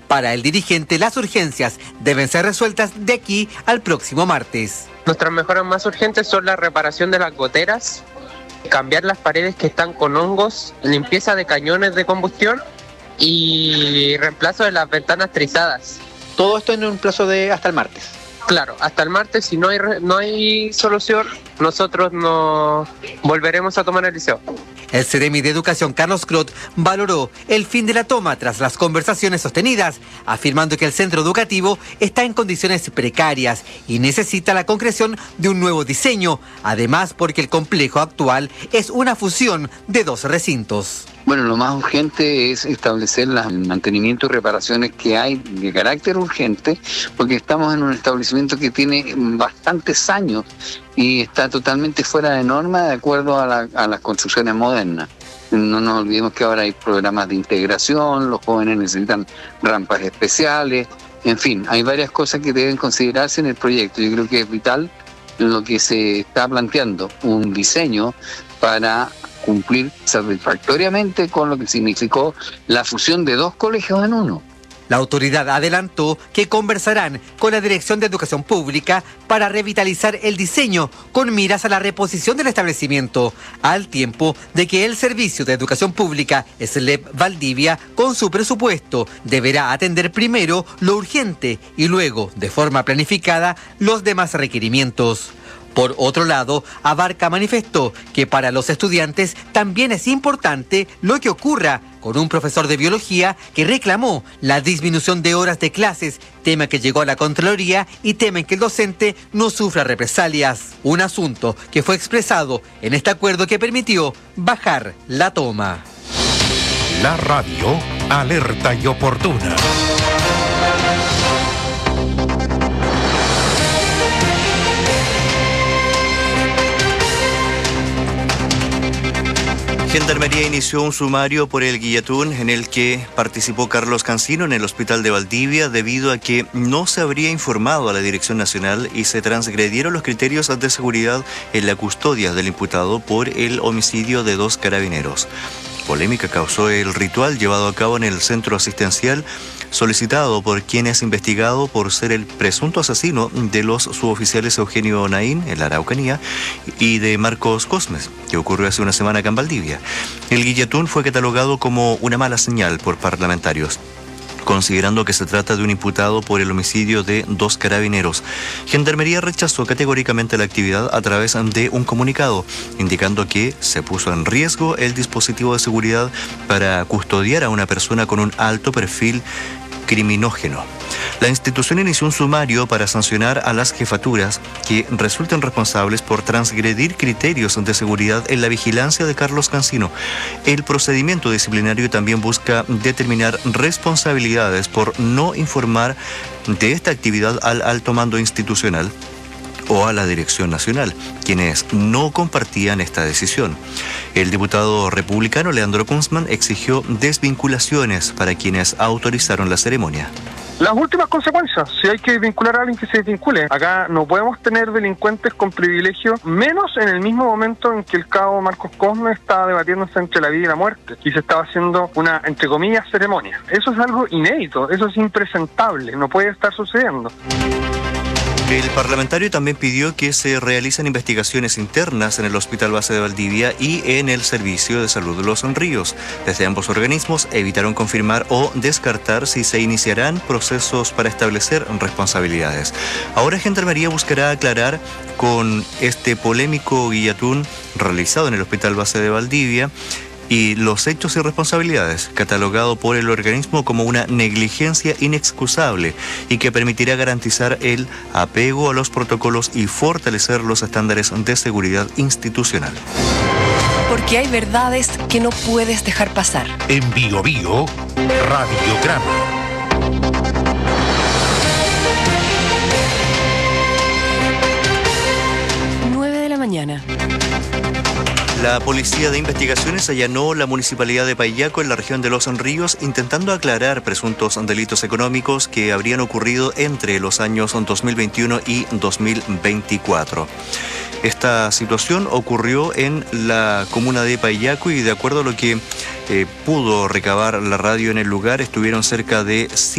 Para el dirigente, las urgencias deben ser resueltas de aquí al próximo martes. Nuestras mejoras más urgentes son la reparación de las goteras, cambiar las paredes que están con hongos, limpieza de cañones de combustión y reemplazo de las ventanas trizadas. Todo esto en un plazo de hasta el martes. Claro, hasta el martes, si no hay solución, nosotros nos volveremos a tomar el liceo. El Seremi de Educación, Carlos Crot, valoró el fin de la toma tras las conversaciones sostenidas, afirmando que el centro educativo está en condiciones precarias y necesita la concreción de un nuevo diseño, además porque el complejo actual es una fusión de dos recintos. Bueno, lo más urgente es establecer el mantenimiento y reparaciones que hay de carácter urgente, porque estamos en un establecimiento que tiene bastantes años y está totalmente fuera de norma de acuerdo a las construcciones modernas. No nos olvidemos que ahora hay programas de integración, los jóvenes necesitan rampas especiales, en fin, hay varias cosas que deben considerarse en el proyecto. Yo creo que es vital lo que se está planteando, un diseño para cumplir satisfactoriamente con lo que significó la fusión de dos colegios en uno. La autoridad adelantó que conversarán con la Dirección de Educación Pública para revitalizar el diseño con miras a la reposición del establecimiento, al tiempo de que el Servicio de Educación Pública, SLEP Valdivia, con su presupuesto, deberá atender primero lo urgente y luego, de forma planificada, los demás requerimientos. Por otro lado, Abarca manifestó que para los estudiantes también es importante lo que ocurra con un profesor de biología que reclamó la disminución de horas de clases, tema que llegó a la Contraloría y temen que el docente no sufra represalias. Un asunto que fue expresado en este acuerdo que permitió bajar la toma. La radio, alerta y oportuna. Gendarmería inició un sumario por el Guillatún en el que participó Carlos Cancino en el Hospital de Valdivia debido a que no se habría informado a la Dirección Nacional y se transgredieron los criterios de seguridad en la custodia del imputado por el homicidio de 2 carabineros. Polémica causó el ritual llevado a cabo en el centro asistencial solicitado por quien es investigado por ser el presunto asesino de los suboficiales Eugenio Naín en la Araucanía y de Marcos Cosmes, que ocurrió hace una semana acá en Valdivia. El Guillatún fue catalogado como una mala señal por parlamentarios, considerando que se trata de un imputado por el homicidio de 2 carabineros. Gendarmería rechazó categóricamente la actividad a través de un comunicado, indicando que se puso en riesgo el dispositivo de seguridad para custodiar a una persona con un alto perfil criminógeno. La institución inició un sumario para sancionar a las jefaturas que resulten responsables por transgredir criterios de seguridad en la vigilancia de Carlos Cancino. El procedimiento disciplinario también busca determinar responsabilidades por no informar de esta actividad al alto mando institucional o a la Dirección Nacional, quienes no compartían esta decisión. El diputado republicano Leandro Kunzman exigió desvinculaciones para quienes autorizaron la ceremonia. Las últimas consecuencias, si hay que vincular a alguien que se desvincule. Acá no podemos tener delincuentes con privilegios, menos en el mismo momento en que el cabo Marcos Cosme estaba debatiéndose entre la vida y la muerte y se estaba haciendo una, entre comillas, ceremonia. Eso es algo inédito, eso es impresentable, no puede estar sucediendo. El parlamentario también pidió que se realicen investigaciones internas en el Hospital Base de Valdivia y en el Servicio de Salud de Los Ríos. Desde ambos organismos evitaron confirmar o descartar si se iniciarán procesos para establecer responsabilidades. Ahora Gendarmería buscará aclarar con este polémico Guillatún realizado en el Hospital Base de Valdivia y los hechos y responsabilidades, catalogado por el organismo como una negligencia inexcusable y que permitirá garantizar el apego a los protocolos y fortalecer los estándares de seguridad institucional. Porque hay verdades que no puedes dejar pasar. En Bio Bio, Radiograma. Mañana. La Policía de Investigaciones allanó la Municipalidad de Payaco en la región de Los Ríos intentando aclarar presuntos delitos económicos que habrían ocurrido entre los años 2021 y 2024. Esta situación ocurrió en la comuna de Payaco y de acuerdo a lo que pudo recabar la radio en el lugar, estuvieron cerca de